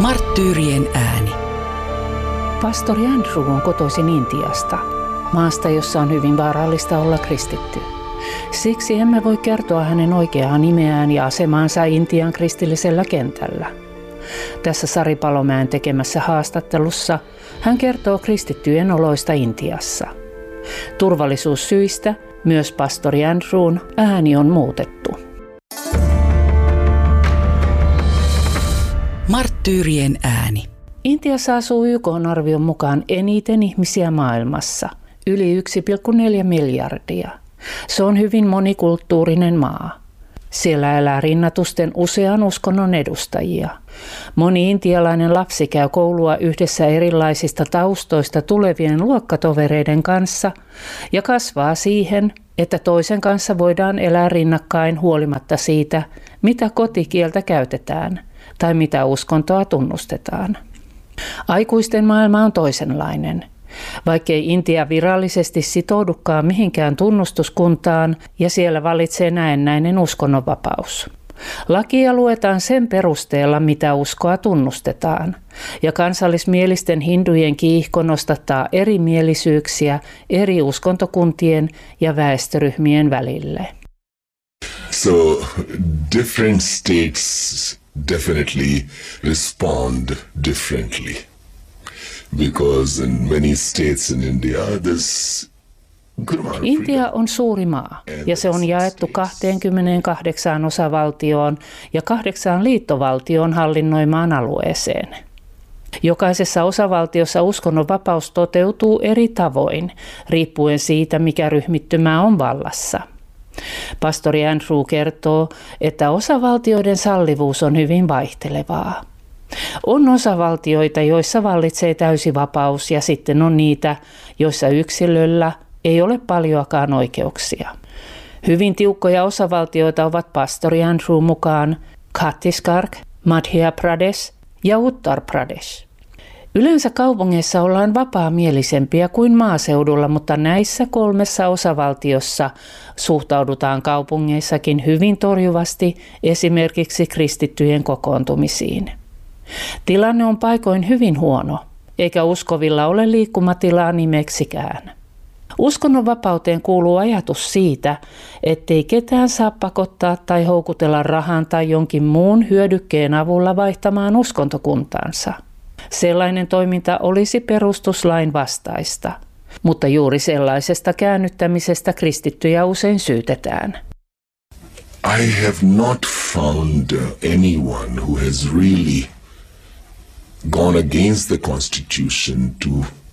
Marttyyrien ääni. Pastori Andrew on kotoisin Intiasta, maasta, jossa on hyvin vaarallista olla kristitty. Siksi emme voi kertoa hänen oikeaa nimeään ja asemaansa Intian kristillisellä kentällä. Tässä Sari Palomäen tekemässä haastattelussa hän kertoo kristittyjen oloista Intiassa. Turvallisuussyistä myös pastori Andrewn ääni on muutettu. Marttyyrien ääni. Intiassa asuu YK:n arvion mukaan eniten ihmisiä maailmassa, yli 1,4 miljardia. Se on hyvin monikulttuurinen maa. Siellä elää rinnatusten usean uskonnon edustajia. Moni intialainen lapsi käy koulua yhdessä erilaisista taustoista tulevien luokkatovereiden kanssa ja kasvaa siihen, että toisen kanssa voidaan elää rinnakkain huolimatta siitä, mitä kotikieltä käytetään tai mitä uskontoa tunnustetaan. Aikuisten maailma on toisenlainen. Vaikkei Intia virallisesti sitoudukaan mihinkään tunnustuskuntaan ja siellä valitsee näennäinen uskonnonvapaus. Lakia luetaan sen perusteella, mitä uskoa tunnustetaan, ja kansallismielisten hindujen kiihko nostattaa erimielisyyksiä eri uskontokuntien ja väestöryhmien välille. So different states definitely respond differently. Because in many states in India, Intia on suuri maa ja se on jaettu 28 osavaltioon ja 8 liittovaltion hallinnoimaan alueeseen. Jokaisessa osavaltiossa uskonnonvapaus toteutuu eri tavoin, riippuen siitä, mikä ryhmittymä on vallassa. Pastori Andrew kertoo, että osavaltioiden sallivuus on hyvin vaihtelevaa. On osavaltioita, joissa vallitsee täysi vapaus ja sitten on niitä, joissa yksilöllä ei ole paljoakaan oikeuksia. Hyvin tiukkoja osavaltioita ovat pastori Andrew mukaan Chhattisgarh, Madhya Pradesh ja Uttar Pradesh. Yleensä kaupungeissa ollaan vapaamielisempiä kuin maaseudulla, mutta näissä 3 osavaltiossa suhtaudutaan kaupungeissakin hyvin torjuvasti esimerkiksi kristittyjen kokoontumisiin. Tilanne on paikoin hyvin huono, eikä uskovilla ole liikkumatilaa nimeksikään. Uskonnonvapauteen kuuluu ajatus siitä, ettei ketään saa pakottaa tai houkutella rahan tai jonkin muun hyödykkeen avulla vaihtamaan uskontokuntaansa. Sellainen toiminta olisi perustuslain vastaista, mutta juuri sellaisesta käännyttämisestä kristittyjä usein syytetään. I have not found anyone who has really gone against the Constitution to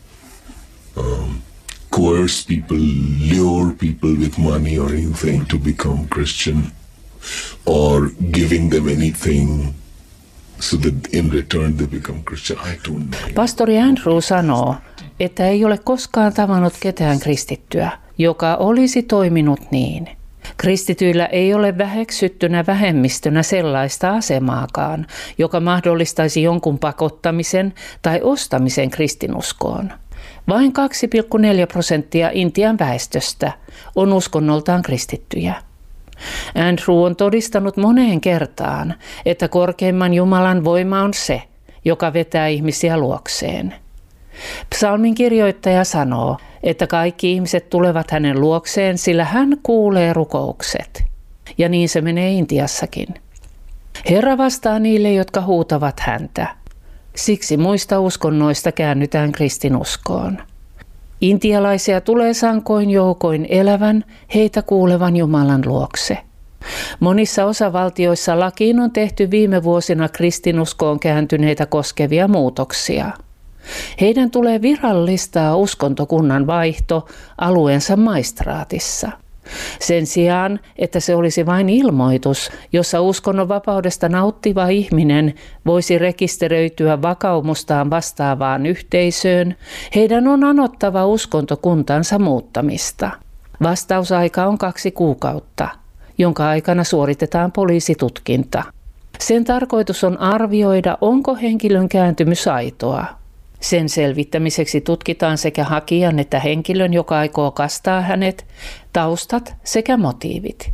coerce people, lure people with money or anything to become Christian, or giving them anything so that in return they become Christian. I don't know. Pastori Andrew sanoo, että ei ole koskaan tavannut ketään kristittyä, joka olisi toiminut niin. Kristityillä ei ole väheksyttynä vähemmistönä sellaista asemaakaan, joka mahdollistaisi jonkun pakottamisen tai ostamisen kristinuskoon. Vain 2,4% Intian väestöstä on uskonnoltaan kristittyjä. Andrew on todistanut moneen kertaan, että korkeimman Jumalan voima on se, joka vetää ihmisiä luokseen. Psalmin kirjoittaja sanoo, että kaikki ihmiset tulevat hänen luokseen, sillä hän kuulee rukoukset. Ja niin se menee Intiassakin. Herra vastaa niille, jotka huutavat häntä. Siksi muista uskonnoista käännytään kristinuskoon. Intialaisia tulee sankoin joukoin elävän, heitä kuulevan Jumalan luokse. Monissa osavaltioissa lakiin on tehty viime vuosina kristinuskoon kääntyneitä koskevia muutoksia. Heidän tulee virallistaa uskontokunnan vaihto alueensa maistraatissa. Sen sijaan, että se olisi vain ilmoitus, jossa uskonnonvapaudesta nauttiva ihminen voisi rekisteröityä vakaumustaan vastaavaan yhteisöön, heidän on anottava uskontokuntansa muuttamista. Vastausaika on 2 kuukautta, jonka aikana suoritetaan poliisitutkinta. Sen tarkoitus on arvioida, onko henkilön kääntymys aitoa. Sen selvittämiseksi tutkitaan sekä hakijan että henkilön, joka aikoo kastaa hänet, taustat sekä motiivit.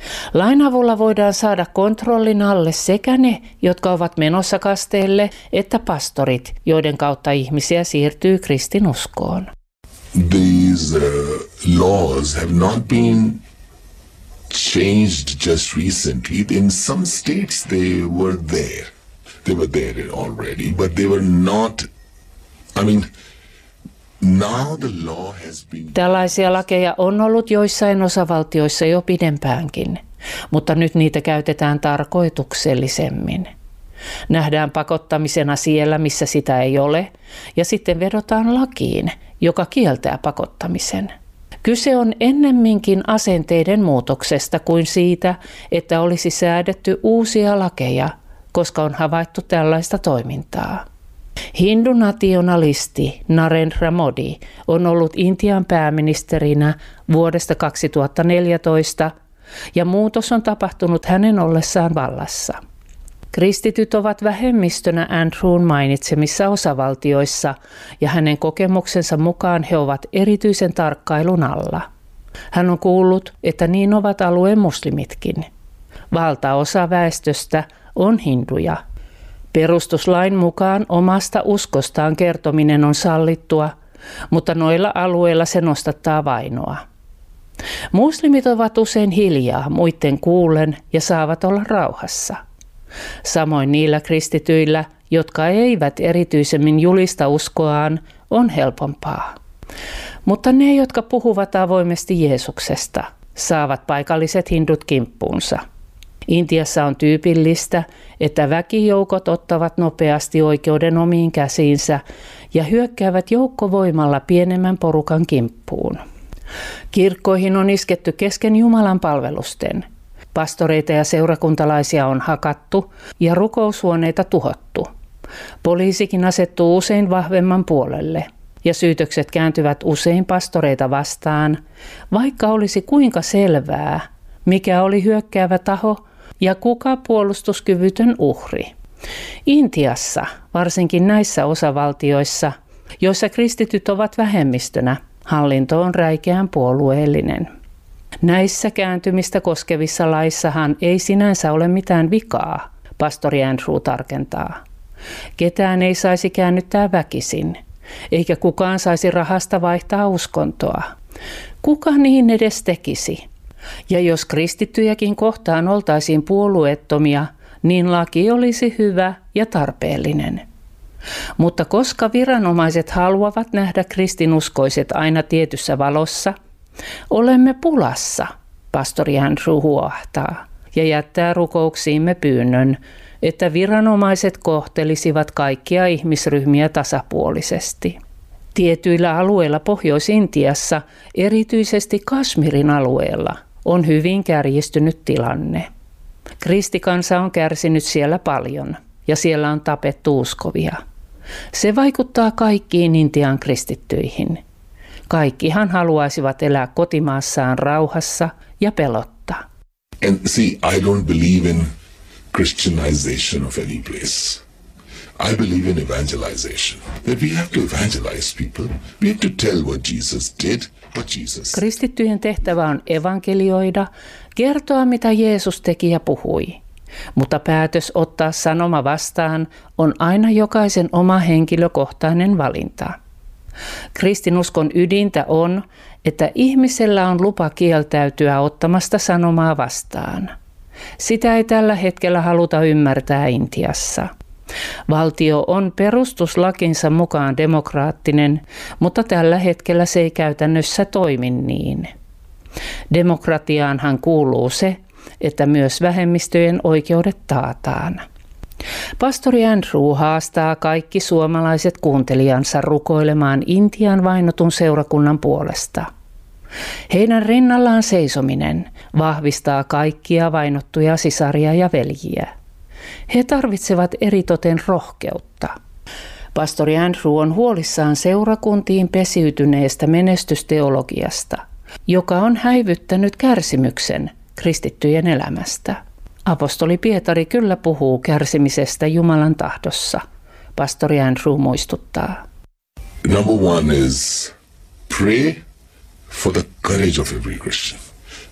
Lain avulla voidaan saada kontrollin alle sekä ne, jotka ovat menossa kasteelle, että pastorit, joiden kautta ihmisiä siirtyy kristinuskoon. These laws have not been changed just recently. In some states they were there. They were there already, but they were not, now the law has been... Tällaisia lakeja on ollut joissain osavaltioissa jo pidempäänkin, mutta nyt niitä käytetään tarkoituksellisemmin. Nähdään pakottamisena siellä, missä sitä ei ole, ja sitten vedotaan lakiin, joka kieltää pakottamisen. Kyse on ennemminkin asenteiden muutoksesta kuin siitä, että olisi säädetty uusia lakeja, koska on havaittu tällaista toimintaa. Hindunationalisti Narendra Modi on ollut Intian pääministerinä vuodesta 2014 ja muutos on tapahtunut hänen ollessaan vallassa. Kristityt ovat vähemmistönä Andrewn mainitsemissa osavaltioissa ja hänen kokemuksensa mukaan he ovat erityisen tarkkailun alla. Hän on kuullut, että niin ovat alueen muslimitkin. Valtaosa väestöstä on hinduja. Perustuslain mukaan omasta uskostaan kertominen on sallittua, mutta noilla alueilla se nostattaa vainoa. Muslimit ovat usein hiljaa muiden kuullen ja saavat olla rauhassa. Samoin niillä kristityillä, jotka eivät erityisemmin julista uskoaan, on helpompaa. Mutta ne, jotka puhuvat avoimesti Jeesuksesta, saavat paikalliset hindut kimppuunsa. Intiassa on tyypillistä, että väkijoukot ottavat nopeasti oikeuden omiin käsiinsä ja hyökkäävät joukkovoimalla pienemmän porukan kimppuun. Kirkkoihin on isketty kesken Jumalan palvelusten. Pastoreita ja seurakuntalaisia on hakattu ja rukoushuoneita tuhottu. Poliisikin asettuu usein vahvemman puolelle ja syytökset kääntyvät usein pastoreita vastaan, vaikka olisi kuinka selvää, mikä oli hyökkäävä taho ja kuka puolustuskyvytön uhri. Intiassa, varsinkin näissä osavaltioissa, joissa kristityt ovat vähemmistönä, hallinto on räikeän puolueellinen. Näissä kääntymistä koskevissa laissahan ei sinänsä ole mitään vikaa, pastori Andrew tarkentaa. Ketään ei saisi käännyttää väkisin, eikä kukaan saisi rahasta vaihtaa uskontoa. Kuka niin edes tekisi? Ja jos kristittyjäkin kohtaan oltaisiin puolueettomia, niin laki olisi hyvä ja tarpeellinen. Mutta koska viranomaiset haluavat nähdä kristinuskoiset aina tietyssä valossa, olemme pulassa, pastori Andrew huoahtaa ja jättää rukouksiimme pyynnön, että viranomaiset kohtelisivat kaikkia ihmisryhmiä tasapuolisesti. Tietyillä alueilla Pohjois-Intiassa, erityisesti Kashmirin alueella, on hyvin kärjistynyt tilanne. Kristikansa on kärsinyt siellä paljon ja siellä on tapettu uskovia. Se vaikuttaa kaikkiin Intian kristittyihin. Kaikkihan haluaisivat elää kotimaassaan rauhassa ja pelotta. And see, I don't believe in Christianization of any place. I believe in evangelization. That we have to evangelize people. We have to tell what Jesus did, what Jesus said. Kristittyjen tehtävä on evankelioida, kertoa mitä Jeesus teki ja puhui. Mutta päätös ottaa sanoma vastaan on aina jokaisen oma henkilökohtainen valinta. Kristinuskon ydintä on, että ihmisellä on lupa kieltäytyä ottamasta sanomaa vastaan. Sitä ei tällä hetkellä haluta ymmärtää Intiassa. Valtio on perustuslakinsa mukaan demokraattinen, mutta tällä hetkellä se ei käytännössä toimi niin. Demokratiaanhan kuuluu se, että myös vähemmistöjen oikeudet taataan. Pastori Andrew haastaa kaikki suomalaiset kuuntelijansa rukoilemaan Intian vainotun seurakunnan puolesta. Heidän rinnallaan seisominen vahvistaa kaikkia vainottuja sisaria ja veljiä. He tarvitsevat eritoten rohkeutta. Pastori Andrew on huolissaan seurakuntiin pesiytyneestä menestysteologiasta, joka on häivyttänyt kärsimyksen kristittyjen elämästä. Apostoli Pietari kyllä puhuu kärsimisestä Jumalan tahdossa, pastori Andrew muistuttaa. Number one is pray for the courage of every Christian.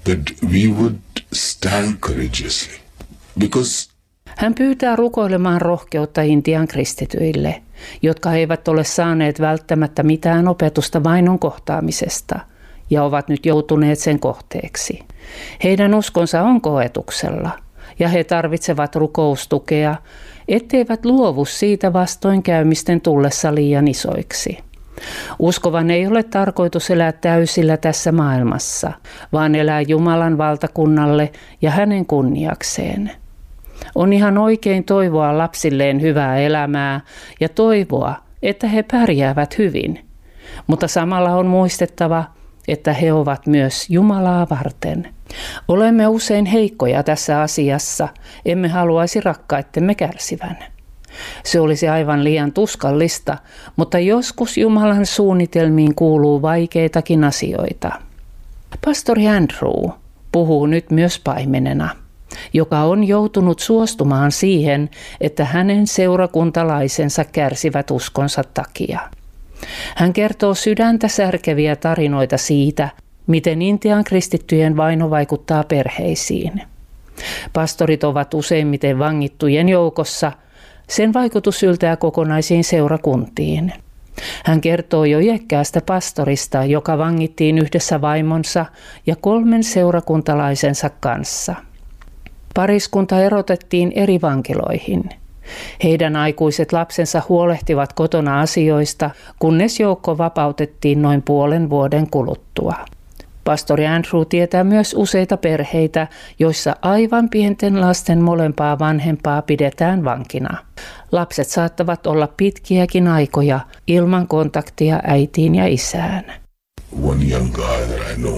that we would stand courageously. Because hän pyytää rukoilemaan rohkeutta Intian kristityille, jotka eivät ole saaneet välttämättä mitään opetusta vainon kohtaamisesta ja ovat nyt joutuneet sen kohteeksi. Heidän uskonsa on koetuksella ja he tarvitsevat rukoustukea, etteivät luovu siitä vastoinkäymisten tullessa liian isoiksi. Uskovan ei ole tarkoitus elää täysillä tässä maailmassa, vaan elää Jumalan valtakunnalle ja hänen kunniakseen. On ihan oikein toivoa lapsilleen hyvää elämää ja toivoa, että he pärjäävät hyvin, mutta samalla on muistettava, että he ovat myös Jumalaa varten. Olemme usein heikkoja tässä asiassa, emme haluaisi rakkaittemme kärsivän. Se olisi aivan liian tuskallista, mutta joskus Jumalan suunnitelmiin kuuluu vaikeitakin asioita. Pastori Andrew puhuu nyt myös paimenena, joka on joutunut suostumaan siihen, että hänen seurakuntalaisensa kärsivät uskonsa takia. Hän kertoo sydäntä särkeviä tarinoita siitä, miten Intian kristittyjen vaino vaikuttaa perheisiin. Pastorit ovat useimmiten vangittujen joukossa, sen vaikutus yltää kokonaisiin seurakuntiin. Hän kertoo jo iäkkäästä pastorista, joka vangittiin yhdessä vaimonsa ja 3 seurakuntalaisensa kanssa. Pariskunta erotettiin eri vankiloihin. Heidän aikuiset lapsensa huolehtivat kotona asioista, kunnes joukko vapautettiin noin 5 vuoden kuluttua. Pastori Andrew tietää myös useita perheitä, joissa aivan pienten lasten molempaa vanhempaa pidetään vankina. Lapset saattavat olla pitkiäkin aikoja ilman kontaktia äitiin ja isään. one young guy that I know,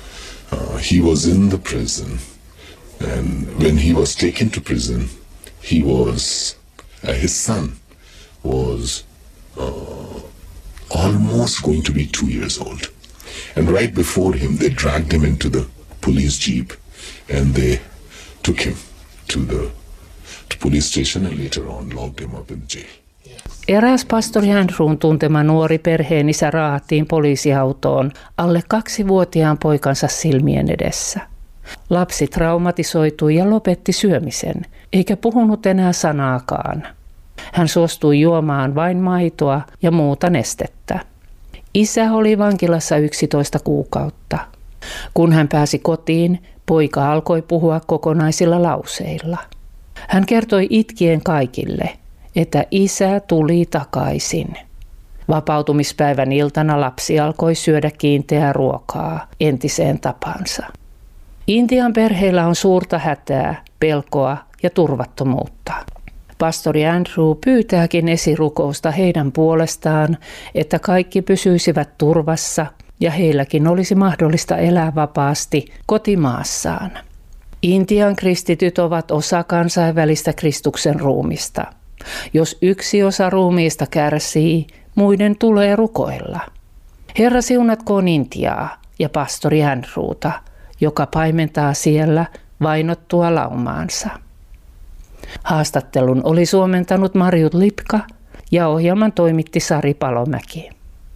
he was in the prison, and when he was taken to prison, he was, his son was almost going to be 2 years old. And right before him, they dragged him into the police jeep and they took him to the police station and later on locked him up in jail. Eräs pastori Andrewn tuntema nuori perheenisä raahattiin poliisiautoon alle 2-vuotiaan poikansa silmien edessä. Lapsi traumatisoitui ja lopetti syömisen, eikä puhunut enää sanaakaan. Hän suostui juomaan vain maitoa ja muuta nestettä. Isä oli vankilassa 11 kuukautta. Kun hän pääsi kotiin, poika alkoi puhua kokonaisilla lauseilla. Hän kertoi itkien kaikille, että isä tuli takaisin. Vapautumispäivän iltana lapsi alkoi syödä kiinteää ruokaa entiseen tapansa. Intian perheillä on suurta hätää, pelkoa ja turvattomuutta. Pastori Andrew pyytääkin esirukousta heidän puolestaan, että kaikki pysyisivät turvassa ja heilläkin olisi mahdollista elää vapaasti kotimaassaan. Intian kristityt ovat osa kansainvälistä Kristuksen ruumista. Jos yksi osa ruumiista kärsii, muiden tulee rukoilla. Herra siunatkoon Intiaa ja pastori Andrewta, joka paimentaa siellä vainottua laumaansa. Haastattelun oli suomentanut Marjut Lipka ja ohjelman toimitti Sari Palomäki.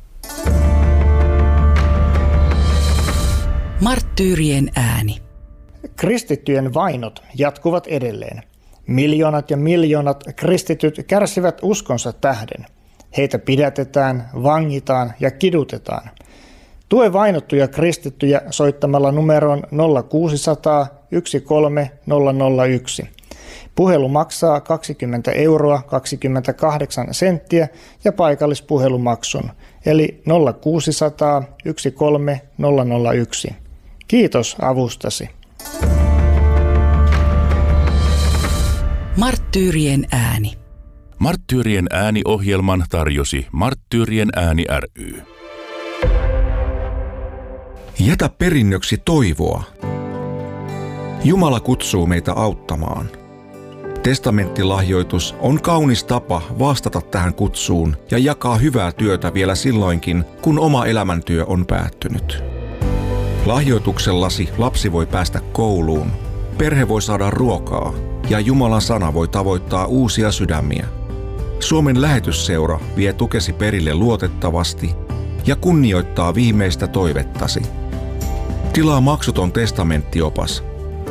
Marttyyrien ääni. Kristittyjen vainot jatkuvat edelleen. Miljoonat ja miljoonat kristityt kärsivät uskonsa tähden. Heitä pidätetään, vangitaan ja kidutetaan. Tue vainottuja kristittyjä soittamalla numeroon 0600 13001. Puhelu maksaa 20 euroa 28 senttiä ja paikallispuhelumaksun, eli 0600 13001. Kiitos avustasi. Marttyyrien ääni. Marttyyrien ääni-ohjelman tarjosi Marttyyrien ääni ry. Jätä perinnöksi toivoa. Jumala kutsuu meitä auttamaan. Testamenttilahjoitus on kaunis tapa vastata tähän kutsuun ja jakaa hyvää työtä vielä silloinkin, kun oma elämäntyö on päättynyt. Lahjoituksellasi lapsi voi päästä kouluun, perhe voi saada ruokaa ja Jumalan sana voi tavoittaa uusia sydämiä. Suomen lähetysseura vie tukesi perille luotettavasti ja kunnioittaa viimeistä toivettasi. Tilaa maksuton testamenttiopas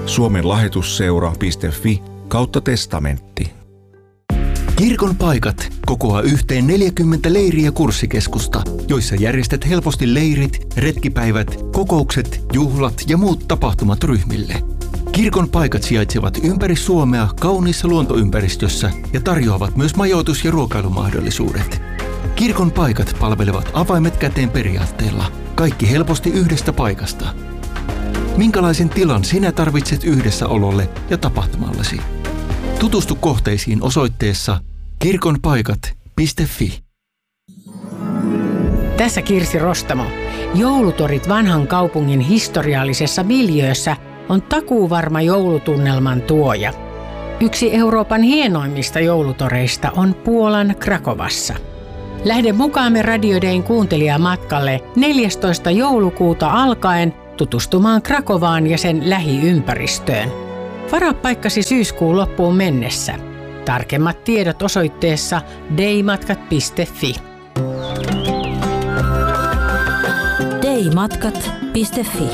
suomenlahjoitusseura.fi/testamentti. Kirkon paikat kokoaa yhteen 40 leiri- ja kurssikeskusta, joissa järjestät helposti leirit, retkipäivät, kokoukset, juhlat ja muut tapahtumat ryhmille. Kirkon paikat sijaitsevat ympäri Suomea kauniissa luontoympäristössä ja tarjoavat myös majoitus- ja ruokailumahdollisuudet. Kirkon paikat palvelevat avaimet käteen periaatteella. Kaikki helposti yhdestä paikasta. Minkälaisen tilan sinä tarvitset yhdessäololle ja tapahtumallesi? Tutustu kohteisiin osoitteessa kirkonpaikat.fi. Tässä Kirsi Rostamo. Joulutorit vanhan kaupungin historiallisessa miljöössä on takuuvarma joulutunnelman tuoja. Yksi Euroopan hienoimmista joulutoreista on Puolan Krakovassa. Lähde mukaamme Radio Dayn kuuntelijamatkalle 14. joulukuuta alkaen tutustumaan Krakovaan ja sen lähiympäristöön. Varaa paikkasi syyskuun loppuun mennessä. Tarkemmat tiedot osoitteessa daymatkat.fi. daymatkat.fi.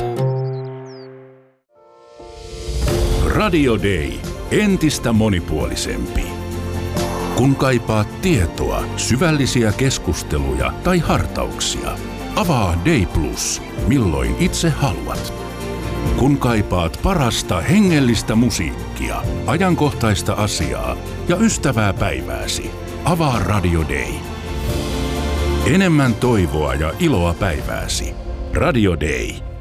Radio Day. Entistä monipuolisempi. Kun kaipaat tietoa, syvällisiä keskusteluja tai hartauksia, avaa Day Plus, milloin itse haluat. Kun kaipaat parasta hengellistä musiikkia, ajankohtaista asiaa ja ystävää päivääsi, avaa Radio Day. Enemmän toivoa ja iloa päivääsi. Radio Day.